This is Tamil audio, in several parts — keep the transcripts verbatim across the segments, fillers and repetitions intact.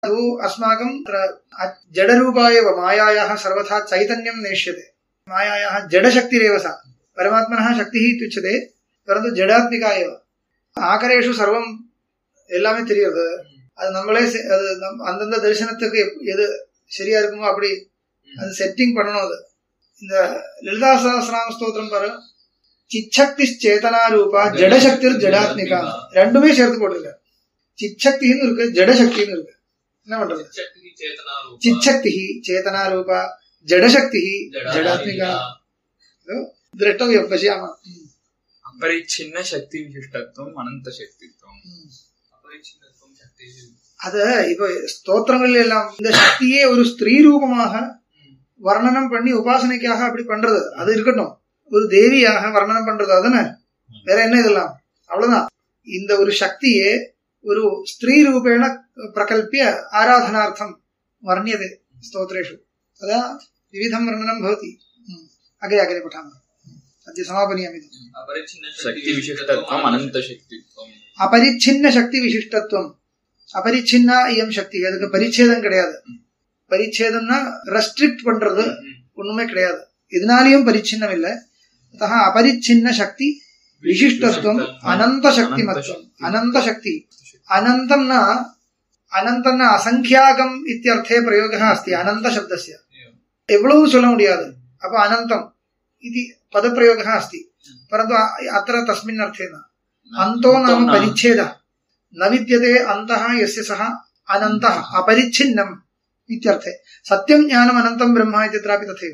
अस्माकं जडरूपा एव मायायाः सर्वथा चैतन्यं नेष्यते। मायायाः जडशक्तिरेव सा। परमात्मनः शक्तिः इत्युच्यते, परन्तु जडात्मिका एव। ஆகரேஷு சர்வம் எல்லாமே தெரியுது. அது நம்மளே அது அந்தந்த தரிசனத்துக்கு எது சரியா இருக்குமோ அப்படி அது செட்டிங் பண்ணணும். அது இந்த லலிதா சஹஸ்ரநாம ஸ்தோத்திரம் பாரு, சிச்சக்தி சேதனா ரூபா ஜடசக்தி ஜடாத்மிகா ரெண்டுமே சேர்த்து போட்டிருக்க. சிச்சக்தின்னு இருக்கு, ஜடசக்தின்னு இருக்கு. என்ன பண்றது? சிச்சக்தி சேதனா ரூபா ஜடசக்தி ஜடாத்மிகா திரஷ்டவ்யம் பசியாம. अपरिच्छिन्न शक्ति विशिष्टत्वम अनंत शक्तित्वम. अपरिच्छिन्नत्वम शक्ति அது இப்ப ஸ்தோத்திரங்கள் எல்லாம் இந்த சக்தியே ஒரு ஸ்திரீ ரூபமாக வர்ணனம் பண்ணி உபாசனைக்காக அப்படி பண்றது அது இருக்கட்டும். ஒரு தேவியாக வர்ணனம் பண்றது அதுன்னு வேற என்ன இதெல்லாம் அவ்வளவுதான். இந்த ஒரு சக்தியே ஒரு ஸ்திரீ ரூபேண பிரகல்பிய ஆராதனார்த்தம் வர்ணியதே ஸ்தோத்ரேஷு. तदा विविधं वर्णनं भवति. अग्रे अग्रे पठामः. अद्य समापनीयमिदम्. शक्तिविशिष्टत्वम् अनन्तशक्तित्वम्. अपरिच्छिन्न शक्तिविशिष्टत्वम्. अपरिच्छिन्ना इयं शक्ति. அதுக்கு பரிச்சேதம் கிடையாது. பரிச்சேதம்னா ரெஸ்ட்ரிக்ட் பண்றது ஒண்ணுமே கிடையாது. இதனாலயும் பரிச்சின்னம் இல்லை. अतः अपरिच्छिन्न शक्ति विशिष्टत्वम् अनंत शक्तिमत्वम्. अनंत शक्ति अनंतं न अनंतं न असंख्याकम् इत्यर्थे प्रयोगः अस्ति अनंत शब्दस्य. எவ்வளவு சொல்ல முடியாது. அப்ப अनन्तम् इति पदप्रयोगः अस्ति. परन्तु अत्र तस्मिन् अर्थेन अन्तो नाम परिच्छेदः न विद्यते अन्तः यस्य सः अनन्तः अपरिच्छिन्नम् इत्यर्थे. सत्यं ज्ञानम् अनन्तं ब्रह्म इत्यत्रापि तथैव.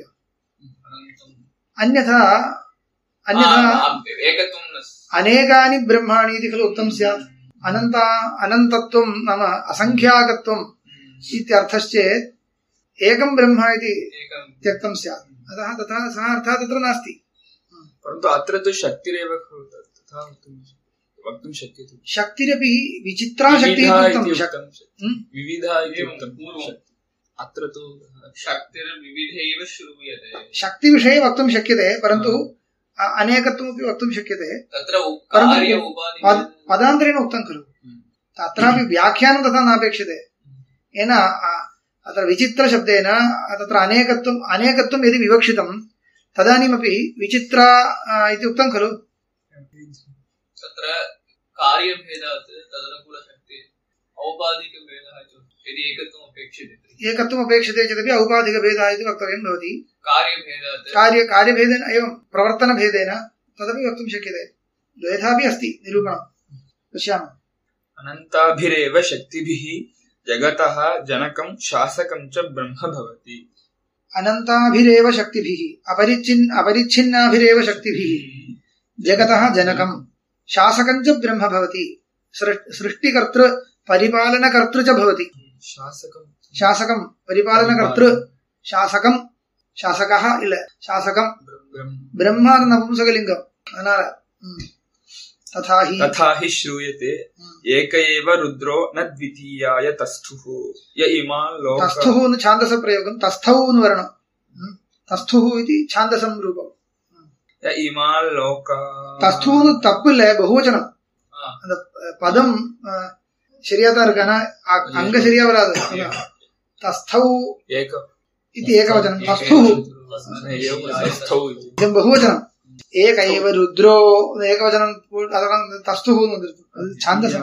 अन्यथा अन्यथा अनेकानि ब्रह्माणि इति खलु उक्तं स्यात्. अनन्ता अनन्तत्वं नाम असंख्याकत्वम् इत्यर्थश्चेत् एकं ब्रह्म इति त्यक्तं स्यात्. अतः तथा सः अर्थः तत्र नास्ति. परन्तु अत्र तु शक्तिरेव तथा वक्तुं शक्यते. शक्तिरपि विचित्रा शक्तिः उक्तं. विविधा इति उक्तं. अत्र तु शक्तिर्विविधैव श्रूयते. शक्तिविषये वक्तुं शक्यते, परन्तु अनेकत्वमपि वक्तुं शक्यते. तत्र कार्य उपाधि पदान्तरेण उक्तं खलु. तत्रापि व्याख्यानं तथा नापेक्षते. येन अत्र विचित्रशब्देन तत्र अनेकत्वम् अनेकत्वं यदि विवक्षितं तदानीमपि विचित्रा इति उक्तं खलु. तत्र कार्यभेदात् तदनुकूलशक्ति औपाधिकभेदः यदि एकत्वम् अपेक्षते एकत्वम् अपेक्षते चेदपि औपाधिकभेदः इति वक्तव्यं भवति. कार्यभेदात् कार्य कार्यभेदेन एवं प्रवर्तनभेदेन तदपि वक्तुं शक्यते. द्वयथापि अस्ति निरूपणं. पश्यामः. अनन्ताभिरेव शक्तिभिः जगतः जनकं शासकं च ब्रह्म भवति. अनन्ताभिरेव शक्तिभिः अपरिच्छिन्न अपरिच्छिन्नाभिरेव शक्तिभिः जगतः जनकं शासकं च ब्रह्म भवति. सृष्टिकर्तृ परिपालनकर्तृ च भवति. शासकं शासकं परिपालनकर्तृ शासकं शासकः इल्ल शासकं ब्रह्म नपुंसकलिङ्गम्. अनाल तथा हि तथा हि श्रूयते एक एव रुद्रो न द्वितीयाय तस्थुः य इमा लोक. तस्थुः न छान्दस प्रयोगं. तस्थौ न वर्णं. तस्थुः इति छान्दसं रूपम्. य इमा लोक. तस्थुः न तप्पु இல்ல बहुवचனம். அந்த பதம் சரியா தான் இருக்கு. ஆனா அங்க சரியா வராது. तस्थौ एक इति एकवचनं. तस्थुः इदं बहुवचनं. एक एव रुद्रो एकवचनं तस्थुः छान्दसं.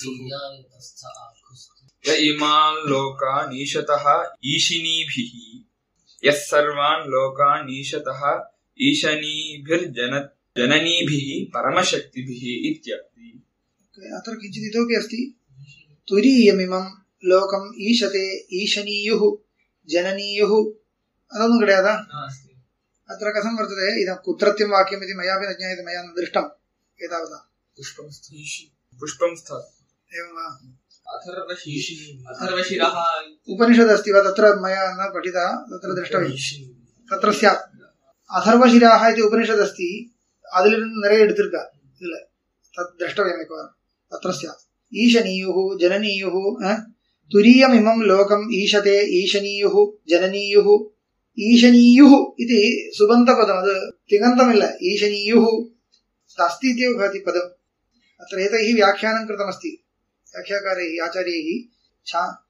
य इमान् लोकान् ईशतः ईशिनीभिः यः सर्वान् लोकान् ईशतः ईशनीभिर्जन जननीभिः परमशक्तिभिः इत्यर्थे. अत्र किञ्चित् इतोपि अस्ति. तुरीयमिमं लोकम् ईशते ईशनीयुः जननीयुः. अदनु कडेयदा अत्र कथं वर्तते. इदं कुत्रत्यं वाक्यम् इति मयापि न ज्ञायते. मया न दृष्टम् एतावता. पुष्पं पुष्पं स्थात् एवं वा. अथर्वशिरः उपनिषद् अस्ति वा तत्र मया न पठितः. तत्र द्रष्टव्यं. तत्र स्यात्. अथर्वशिराः इति उपनिषद् अस्ति. அதிலிருந்து நிறைய எடுத்திருக்கா. இதுல द्रष्टव्यम् एकवारं. तत्र स्यात्. ईशनीयुः जननीयुः. तुरीयमिमं लोकम् ईशते ईशनीयुः जननीयुः. ईशनीयुः इति सुबन्तपदम्. अद् तिङन्तमिल्ल. ईशनीयुः अस्ति इत्येव भवति पदम्. अत्र एतैः व्याख्यानं कृतमस्ति व्याख्याकारैः आचार्यैः.